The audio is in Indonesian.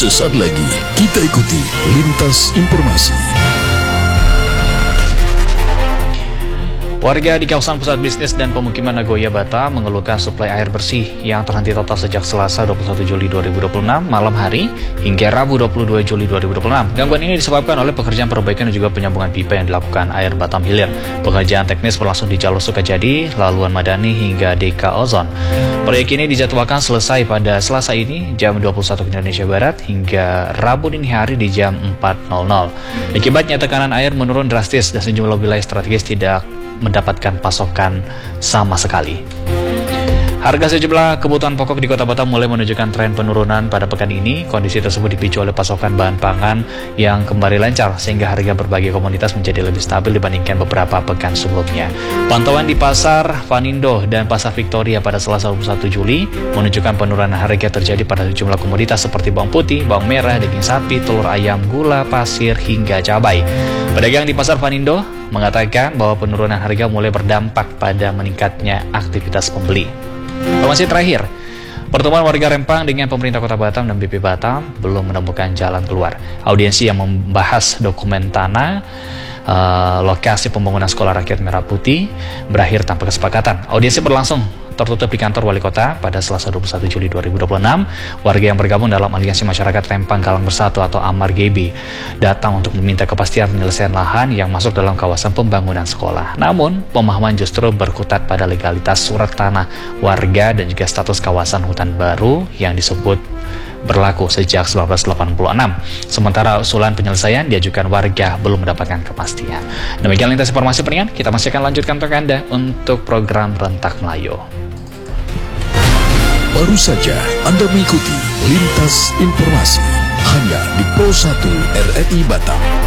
Sesaat lagi kita ikuti Lintas Informasi. Warga di kawasan pusat bisnis dan pemukiman Nagoya, Batam mengeluhkan suplai air bersih yang terhenti total sejak Selasa 21 Juli 2026 malam hari hingga Rabu 22 Juli 2026. Gangguan ini disebabkan oleh pekerjaan perbaikan dan juga penyambungan pipa yang dilakukan Air Batam Hilir. Pekerjaan teknis berlangsung di jalur Sukajadi, Laluan Madani hingga Deka Ozon. Proyek ini dijadwalkan selesai pada Selasa ini jam 21 Indonesia Barat hingga Rabu dini hari di jam 4.00. Akibatnya tekanan air menurun drastis dan sejumlah wilayah strategis tidak mendapatkan pasokan sama sekali. Harga sejumlah kebutuhan pokok di Kota Batam mulai menunjukkan tren penurunan pada pekan ini. Kondisi tersebut dipicu oleh pasokan bahan pangan yang kembali lancar sehingga harga berbagai komoditas menjadi lebih stabil dibandingkan beberapa pekan sebelumnya. Pantauan di Pasar Vanindo dan Pasar Victoria pada Selasa 21 Juli menunjukkan penurunan harga terjadi pada sejumlah komoditas seperti bawang putih, bawang merah, daging sapi, telur ayam, gula, pasir, hingga cabai. Pedagang di Pasar Vanindo mengatakan bahwa penurunan harga mulai berdampak pada meningkatnya aktivitas pembeli. Informasi terakhir, pertemuan warga Rempang dengan pemerintah Kota Batam dan BP Batam belum menemukan jalan keluar. Audiensi yang membahas dokumen tanah lokasi pembangunan Sekolah Rakyat Merah Putih berakhir tanpa kesepakatan. Audiensi berlangsung tertutup di kantor Wali Kota pada Selasa 21 Juli 2026. Warga yang bergabung dalam Aliansi Masyarakat Rempang Galang Bersatu atau AMAR-GB datang untuk meminta kepastian penyelesaian lahan yang masuk dalam kawasan pembangunan sekolah. Namun, pemahaman justru berkutat pada legalitas surat tanah warga dan juga status kawasan hutan baru yang disebut berlaku sejak 1986. Sementara usulan penyelesaian diajukan warga belum mendapatkan kepastian. Demikian lintas informasi peringan, kita masih akan lanjutkan untuk Anda untuk program Rentak Melayu. Baru saja Anda mengikuti Lintas Informasi hanya di Pro 1 RRI Batam.